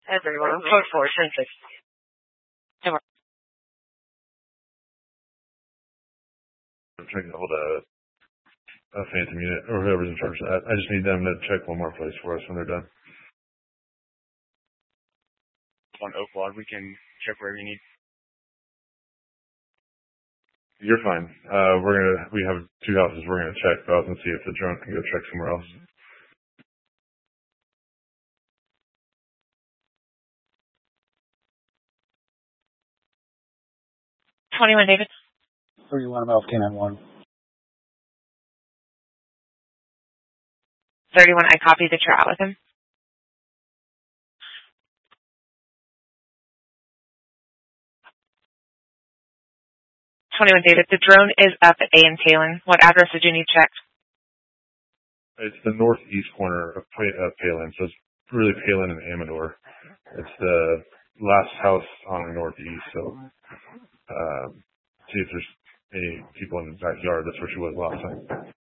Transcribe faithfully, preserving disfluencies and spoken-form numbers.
Everyone, code four, ten six. I'm trying to hold a, a phantom unit, or whoever's in charge of that. I just need them to check one more place for us when they're done. On Oak Lodge, we can check wherever you need. You're fine. Uh, we're gonna, we have two houses we're gonna check, but I was gonna see if the drone can go check somewhere else. twenty-one, David. thirty-one, Mouth Canine one. thirty-one, I copied that you're out with him. twenty-one, David. The drone is up at A and Palin. What address did you need checked? It's the northeast corner of uh, Palin, so it's really Palin and Amador. It's the last house on the northeast, so um, see if there's any people in the backyard. That's where she was last time.